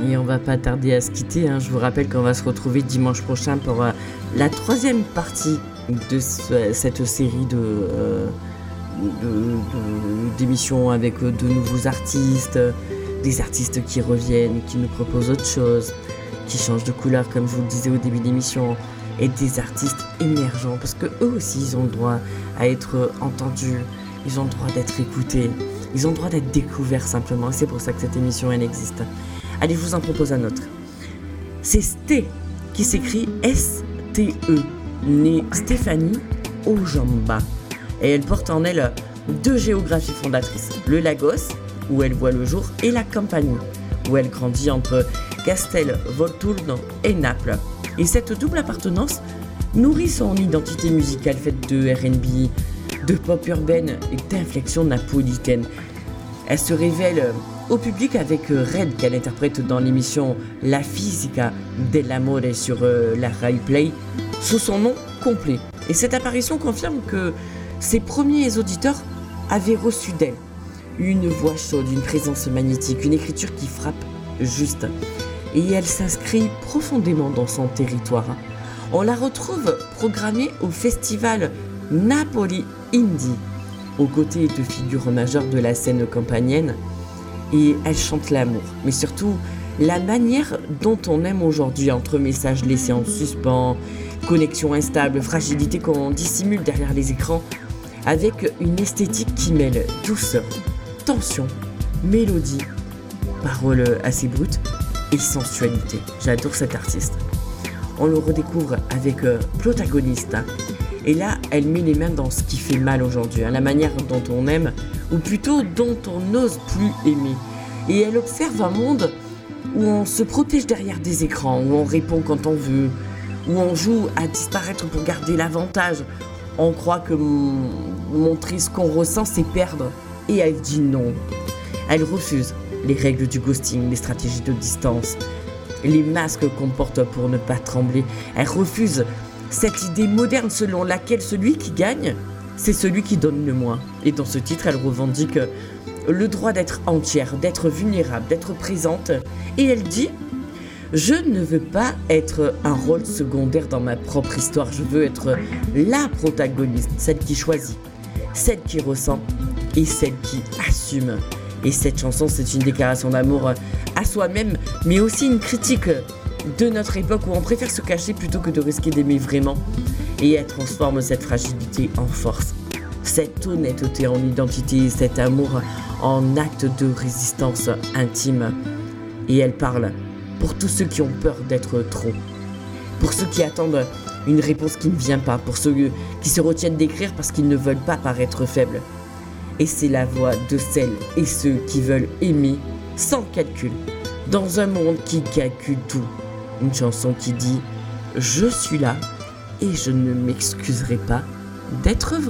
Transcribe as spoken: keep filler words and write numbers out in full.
Et on va pas tarder à se quitter, hein. Je vous rappelle qu'on va se retrouver dimanche prochain pour euh, la troisième partie de ce, cette série de, euh, de, de- d'émissions avec euh, de nouveaux artistes, euh, des artistes qui reviennent, qui nous proposent autre chose, qui changent de couleur comme je vous le disais au début de l'émission, et des artistes émergents parce que eux aussi ils ont le droit à être entendus, ils ont le droit d'être écoutés, ils ont le droit d'être découverts simplement. Et c'est pour ça que cette émission elle existe. Allez, je vous en propose un autre. C'est Sté, qui s'écrit S T E, née Stéphanie Ojamba. Et elle porte en elle deux géographies fondatrices, le Lagos, où elle voit le jour, et la Campanie, où elle grandit entre Castel Volturno et Naples. Et cette double appartenance nourrit son identité musicale faite de R and B, de pop urbaine et d'inflexion napolitaine. Elle se révèle au public avec Red qu'elle interprète dans l'émission La Fisica dell'Amore sur euh, la Rai Play sous son nom complet. Et cette apparition confirme que ses premiers auditeurs avaient reçu d'elle une voix chaude, une présence magnétique, une écriture qui frappe juste. Et elle s'inscrit profondément dans son territoire. On la retrouve programmée au festival Napoli Indie, aux côtés de figures majeures de la scène campanienne, et elle chante l'amour, mais surtout la manière dont on aime aujourd'hui, entre messages laissés en suspens, connexion instable, fragilité qu'on dissimule derrière les écrans, avec une esthétique qui mêle douceur, tension, mélodie, paroles assez brutes et sensualité. J'adore cet artiste. On le redécouvre avec euh, Protagonista. Et là, elle met les mains dans ce qui fait mal aujourd'hui, hein, la manière dont on aime, ou plutôt dont on n'ose plus aimer. Et elle observe un monde où on se protège derrière des écrans, où on répond quand on veut, où on joue à disparaître pour garder l'avantage. On croit que m- montrer ce qu'on ressent, c'est perdre. Et elle dit non. Elle refuse les règles du ghosting, les stratégies de distance, les masques qu'on porte pour ne pas trembler. Elle refuse cette idée moderne selon laquelle celui qui gagne, c'est celui qui donne le moins. Et dans ce titre, elle revendique le droit d'être entière, d'être vulnérable, d'être présente. Et elle dit « Je ne veux pas être un rôle secondaire dans ma propre histoire. Je veux être la protagoniste, celle qui choisit, celle qui ressent et celle qui assume. » Et cette chanson, c'est une déclaration d'amour à soi-même, mais aussi une critique de notre époque où on préfère se cacher plutôt que de risquer d'aimer vraiment. Et elle transforme cette fragilité en force, cette honnêteté en identité, cet amour en acte de résistance intime. Et elle parle pour tous ceux qui ont peur d'être trop, pour ceux qui attendent une réponse qui ne vient pas, pour ceux qui se retiennent d'écrire parce qu'ils ne veulent pas paraître faibles. Et c'est la voix de celles et ceux qui veulent aimer sans calcul, dans un monde qui calcule tout. Une chanson qui dit « Je suis là et je ne m'excuserai pas d'être vrai ».